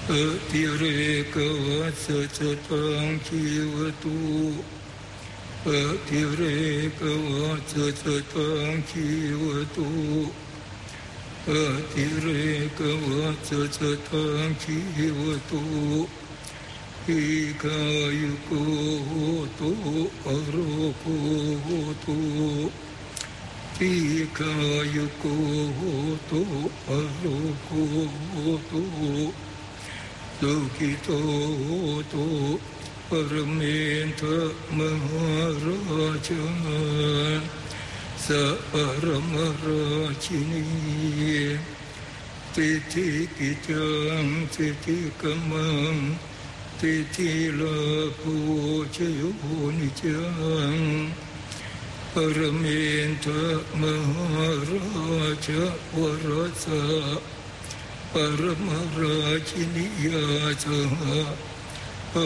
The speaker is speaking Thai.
ติเรกวัสสะตังชีวตุติเรกวัสสะตังชีวตุติเรกวัสสะตังชีวตุอิกายุโกโหตุอโรโกโหตุอิกายุโกโหตุอโรโกโหตุสุขิโตโหตุปรเมนทะมหาราชสัพพรมราชินีติทิกิจังติทิกมังติทิลาภูชโยนิจังปรเมนทะมหาราชวรสะปรมราชินียาสห